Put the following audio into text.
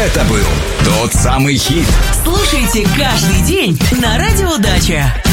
Это был тот самый хит. Слушайте каждый день на Радио Дача.